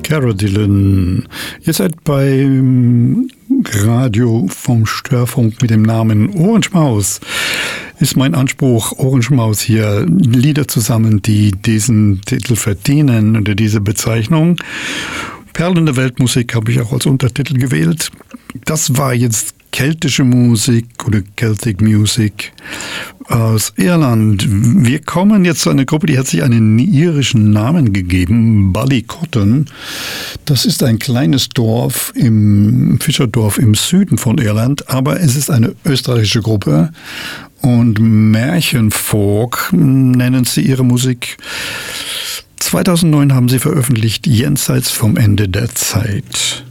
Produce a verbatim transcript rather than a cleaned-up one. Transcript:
Cara Dillon. Ihr seid beim Radio vom Störfunk mit dem Namen Orange Maus. Ist mein Anspruch, Orange Maus hier Lieder zusammen, die diesen Titel verdienen oder diese Bezeichnung. Perlen der Weltmusik habe ich auch als Untertitel gewählt. Das war jetzt keltische Musik oder Celtic Music aus Irland. Wir kommen jetzt zu einer Gruppe, die hat sich einen irischen Namen gegeben, Ballycotton. Das ist ein kleines Dorf im Fischerdorf im Süden von Irland, aber es ist eine österreichische Gruppe und Märchenfolk nennen sie ihre Musik. zweitausendneun haben sie veröffentlicht Jenseits vom Ende der Zeit.